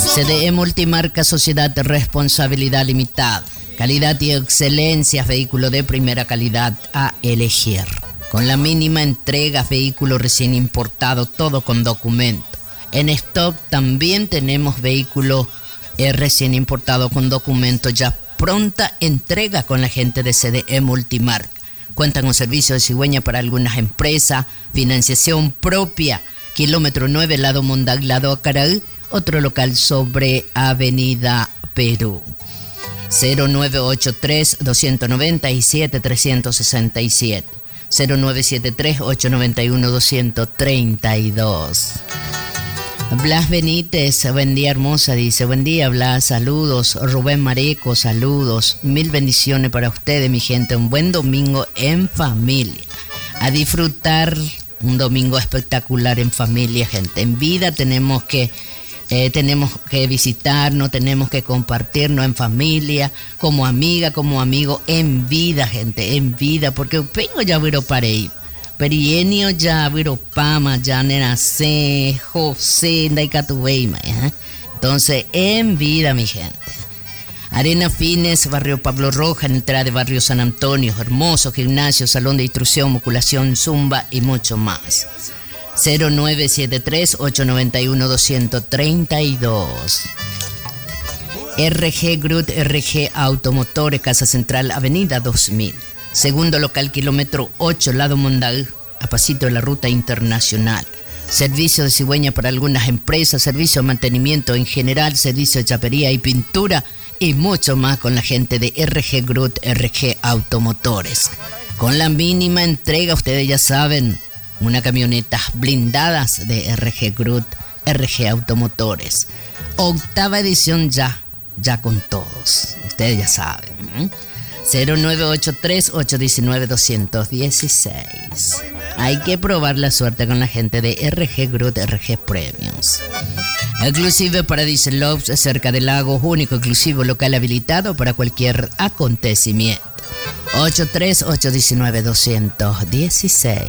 CDE Multimarca, Sociedad de Responsabilidad Limitada. Calidad y excelencia, vehículo de primera calidad a elegir. Con la mínima entrega, vehículo recién importado, todo con documento. En stock también tenemos vehículo recién importado con documento, ya pronta entrega con la gente de CDE Multimarca. Cuentan con servicio de cigüeña para algunas empresas, financiación propia, kilómetro 9, lado Mondag, lado Acaraí, otro local sobre Avenida Perú. 0983-297-367, 0973-891-232. Blas Benítez, buen día hermosa, dice, buen día Blas, saludos. Rubén Mareco, saludos, mil bendiciones para ustedes, mi gente, un buen domingo en familia, a disfrutar un domingo espectacular en familia, gente. En vida tenemos que visitarnos, tenemos que compartirnos en familia, como amiga, como amigo, en vida, gente, en vida, porque vengo ya viro parei, perienio ya viro pama, ya nenace, José, ndaikatuveima, entonces en vida, mi gente. Arena Fines, barrio Pablo Roja, entrada de barrio San Antonio, hermoso gimnasio, salón de instrucción, musculación, zumba y mucho más. 0973-891-232. RG Grut, RG Automotores, Casa Central, Avenida 2000. Segundo local, kilómetro 8, lado Mondag, a pasito de la ruta internacional. Servicio de cigüeña para algunas empresas, servicio de mantenimiento en general, servicio de chapería y pintura y mucho más con la gente de RG Grut, RG Automotores. Con la mínima entrega, ustedes ya saben, una camioneta blindadas de RG Grut, RG Automotores. Octava edición ya con todos. Ustedes ya saben. 0983-819-216. Hay que probar la suerte con la gente de RG Grut, RG Premiums. Exclusive para Diesel Loves, cerca del lago, único exclusivo local habilitado para cualquier acontecimiento. 83-819-216.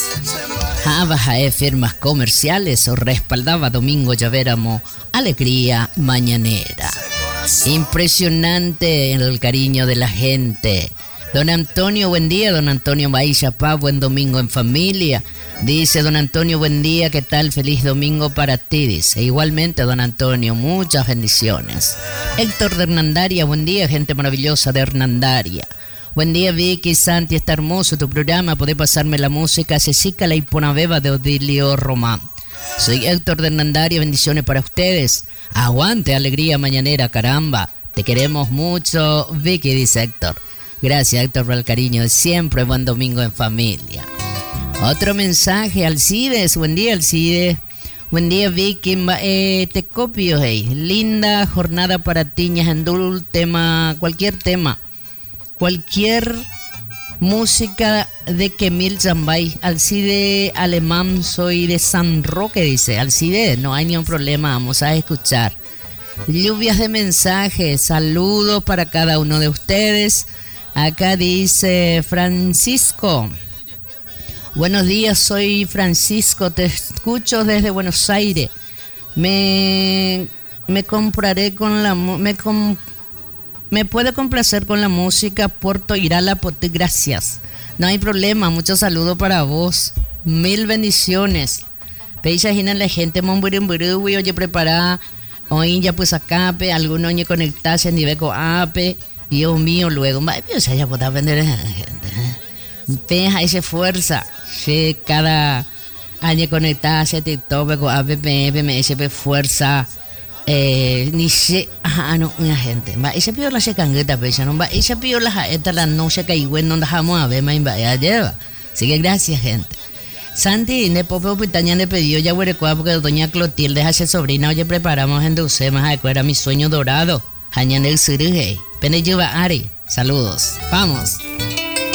Bajae firmas comerciales o respaldaba Domingo Llavéramo, alegría mañanera. Impresionante el cariño de la gente. Don Antonio, buen día. Don Antonio Baixapá, buen domingo en familia. Dice don Antonio, buen día, ¿qué tal? Feliz domingo para ti, dice. Igualmente, don Antonio, muchas bendiciones. Héctor de Hernandaria, buen día, gente maravillosa de Hernandaria. Buen día, Vicky, Santi, está hermoso tu programa. Podés pasarme la música Cecica la Iponabeba de Odilio Román. Soy Héctor de Hernandaria, bendiciones para ustedes. Aguante, alegría mañanera, caramba. Te queremos mucho, Vicky, dice Héctor. Gracias, Héctor, por el cariño de siempre. Buen domingo en familia. Otro mensaje, Alcides. Buen día, Alcides. Buen día, Vicky. Te copio, hey. Linda jornada para ti, Ñajandul, cualquier tema. Cualquier música de Kemil Zambay. Alcide Alemán, soy de San Roque, dice. Alcide, no hay ningún problema, vamos a escuchar. Lluvias de mensajes, saludos para cada uno de ustedes. Acá dice Francisco. Buenos días, soy Francisco, te escucho desde Buenos Aires. Me compraré con la... Me puede complacer con la música Puerto Irala, gracias. No hay problema, muchos saludos para vos. Mil bendiciones. Peisa gina la gente monburimburú, oye prepara. Hoy ya pues acá, algún oñe conectarse a nivel ape. Dios mío, luego. O sea, ya puedo vender a la gente. Peja esa fuerza. Sí, cada año conectarse a TikTok, con app, me fuerza. Ni se no una gente va ese pio la se cangueta pesa no va ese pio la esta la no se cae bueno no dejamos a ver más ya lleva así que gracias gente. Santi ne popo pitaña le pidió ya huerecua porque doña Clotilde hace sobrina oye preparamos en dulce más acuerda mi sueño dorado hañan el surige pene lleva Ari saludos vamos.